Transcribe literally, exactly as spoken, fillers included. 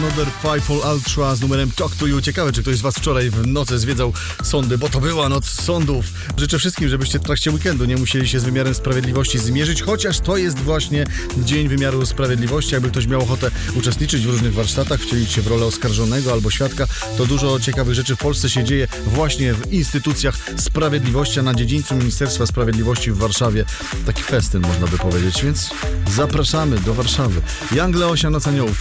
Another Fightful Ultra z numerem Talk to You. Ciekawe, czy ktoś z was wczoraj w nocy zwiedzał sądy, bo to była noc sądów. Życzę wszystkim, żebyście w trakcie weekendu nie musieli się z wymiarem sprawiedliwości zmierzyć, chociaż to jest właśnie Dzień Wymiaru Sprawiedliwości. Jakby ktoś miał ochotę uczestniczyć w różnych warsztatach, wcielić się w rolę oskarżonego albo świadka, to dużo ciekawych rzeczy w Polsce się dzieje właśnie w instytucjach sprawiedliwości, a na dziedzińcu Ministerstwa Sprawiedliwości w Warszawie taki festyn, można by powiedzieć, więc zapraszamy do Warszawy. Young Leosia, Noc Aniołów.